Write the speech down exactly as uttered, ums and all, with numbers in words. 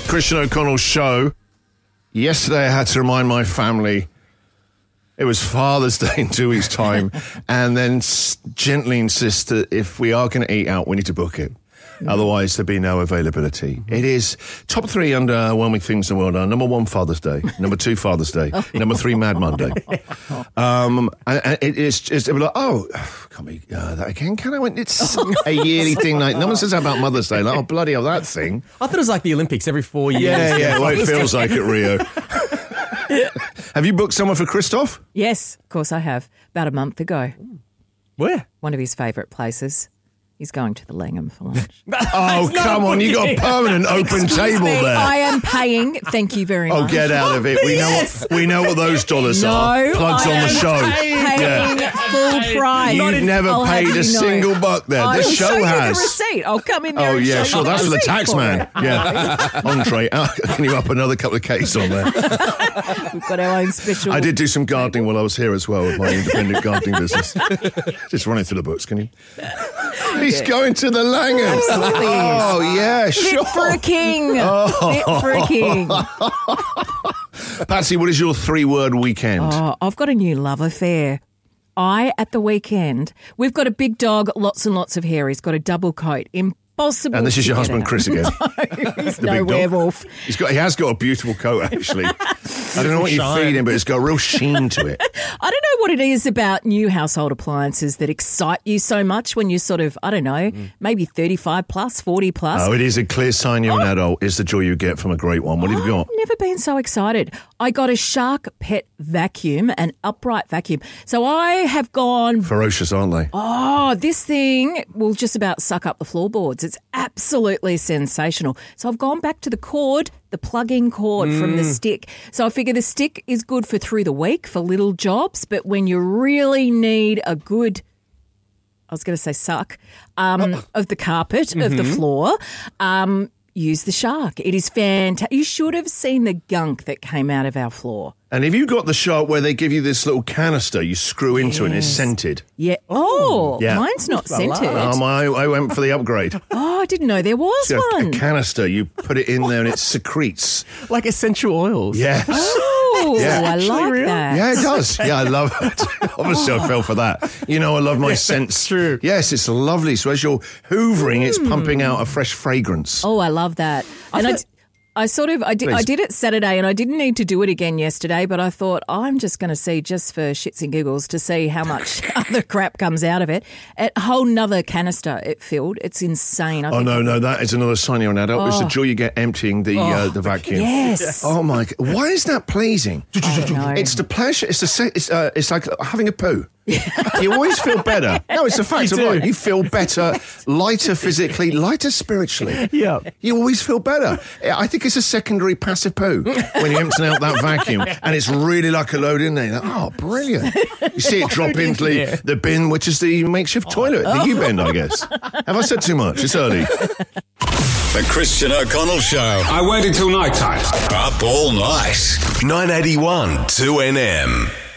Christian O'Connell show. Yesterday I had to remind my family it was Father's Day in two weeks' time, and then s- gently insist that if we are going to eat out, we need to book it. Mm. Otherwise, there'd be no availability. It is top three underwhelming things in the world are number one, Father's Day. Number two, Father's Day. Number three, Mad Monday. Um, and, and it is just, like, oh, can't be uh, that again, can I? It's a yearly thing. Like, no one says that about Mother's Day. Like, oh, bloody hell, that thing. I thought it was like the Olympics every four years. Yeah, yeah, well, it feels like at Rio. Have you booked someone for Christoph? Yes, of course I have. About a month ago. Where? One of his favourite places. He's going to the Langham for lunch. Oh, come on. You got a permanent open Excuse table me, there. I am paying. Thank you very Oh, much. get out of it. We Yes. know what we know what those dollars No, are. Plugs I on the am show. Paying Yeah. full price. You've never I'll paid have a you know. single buck there. I The will show show has. you the receipt. I'll come in there Oh, and yeah, show sure. you That's for the receipt tax for man. it. Yeah. Entree. Uh, can you up another couple of Ks on there? We've got our own special. I did do some gardening while I was here as well with my independent gardening business. Just running through the books, can you? He's going to the Langham. Oh, yeah, sure. Fit for a king. Fit for a king. Patsy, what is your three-word weekend? Oh, I've got a new love affair. I, at the weekend, we've got a big dog, lots and lots of hair. He's got a double coat. Impossible. And this is to your get husband, out. Chris, again. No, he's The no big dog. werewolf. He's got. He has got a beautiful coat, actually. I don't know what you Shine. feed him, but it's got a real sheen to it. I don't know what it is about new household appliances that excite you so much when you're sort of, I don't know, maybe thirty-five plus, forty plus. Oh, it is a clear sign you're an adult, is the joy you get from a great one. What have you got? I've never been so excited. I got a Shark Pet vacuum, an upright vacuum. So I have gone, Ferocious, aren't they? oh, this thing will just about suck up the floorboards. It's absolutely sensational. So I've gone back to the cord, the plug-in cord from the stick. So I figure the stick is good for through the week for little jobs, but when you really need a good, I was going to say suck, um, of the carpet, of the floor, um, use the Shark. It is fantastic. You should have seen the gunk that came out of our floor. And have you got the Shark where they give you this little canister you screw into and it's Yes. scented? Yeah. Oh, Yeah. mine's not scented. Um, I, I went for the upgrade. Oh, I didn't know there was A, a one. canister, you put it in there and it secretes. Like essential oils. Yes. Oh, Yeah. I like real? that. Yeah, it does. Yeah, I love it. Obviously, I fell for that. You know, I love my scents. true. Yes, it's lovely. So as you're hoovering, it's pumping out a fresh fragrance. Oh, I love that. And I, I sort of, I did, I Please. did it Saturday and I didn't need to do it again yesterday, but I thought, oh, I'm just going to see just for shits and giggles to see how much other crap comes out of it. A whole nother canister it filled. It's insane. I Oh, think- no, no, that is another sign you're an adult. It's the joy you get emptying the uh, the vacuum. Yes. Oh, my God. Why is that pleasing? I don't know. It's the pleasure. It's the se- it's, uh, it's like having a poo. You always feel better. No, it's a fact of do. life. You feel better, lighter physically, lighter spiritually. Yeah. You always feel better. I think it's a secondary passive poo when you're emptying out that vacuum and it's really like a load in there. You're like, oh, brilliant. You see it drop into the, the bin, which is the makeshift toilet, the U-bend, I guess. Have I said too much? It's early. The Christian O'Connell Show. I waited till night time. Up all night. nine eighty-one two N M.